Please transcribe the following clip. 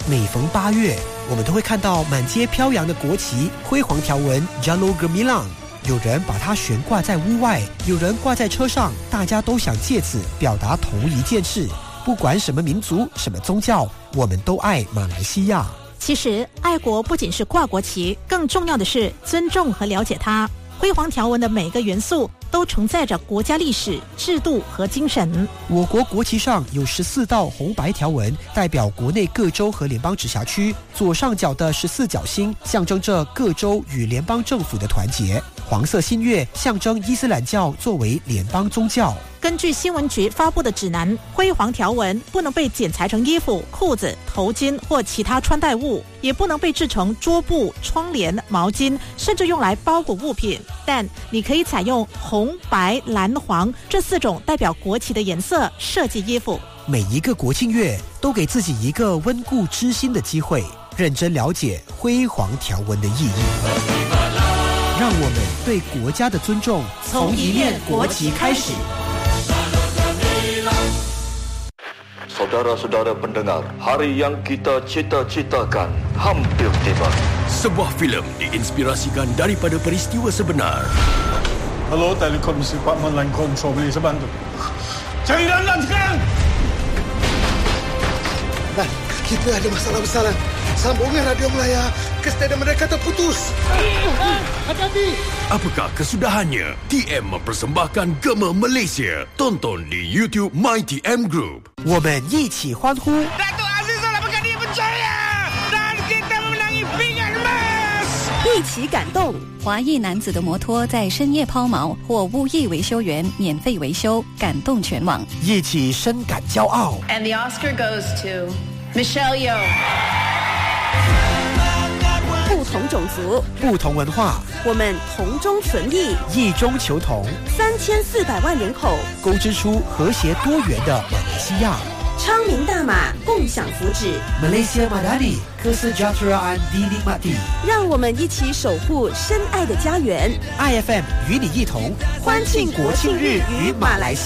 每逢8月，我们都会看到满街飘扬的国旗，辉煌条纹 Jalur Gemilang。有人把它悬挂在屋外，有人挂在车上，大家都想借此表达同一件事：不管什么民族、什么宗教，我们都爱马来西亚。 其实，爱国不仅是挂国旗，更重要的是尊重和了解它。辉煌条纹的每个元素都承载着国家历史、制度和精神。 我国国旗上有14道红白条纹，代表国内各州和联邦直辖区。左上角的14角星象征着各州与联邦政府的团结。黄色新月象征伊斯兰教作为联邦宗教。 根据新闻局发布的指南，辉煌条纹不能被剪裁成衣服、裤子、头巾或其他穿戴物，也不能被制成桌布、窗帘、毛巾，甚至用来包裹物品。但你可以采用红、白、蓝、黄这4种代表国旗的颜色设计衣服。 每一个国庆月都给自己一个温故知新的机会，认真了解辉煌条纹的意义。让我们对国家的尊重从一面国旗开始。 Saudara-saudara pendengar, hari yang kita cita-citakan hampir tiba. Sebuah filem diinspirasikan daripada peristiwa sebenar. Hello, Telekomunikasi Department Line Control, boleh saya bantu? Cari Landan sekarang! Nah, kita ada masalah besar. Sambungan radio Melaya ke stadium mereka terputus. Hati-hati! Apakah kesudahannya? TM mempersembahkan Gema Malaysia. Tonton di YouTube MyTM Group. 我们一起欢呼 Datuk Aziz telah berjaya berjaya dan kita memenangi pingat emas. 一起感动！华裔男子的摩托在深夜抛锚，或无意维修员免费维修，感动全网。 一起深感骄傲。 And the Oscar goes to Michelle Yeoh。 不同种族， 不同文化， 我们同中存异， 异中求同。 3400万人口， 勾织出和谐多元的马来西亚。 昌明大马，共享福祉。 Malaysia Madani, Kesejahteraan dinikmati。让我们一起守护深爱的家园。 IFM 与你一同欢庆国庆日与马来西亚。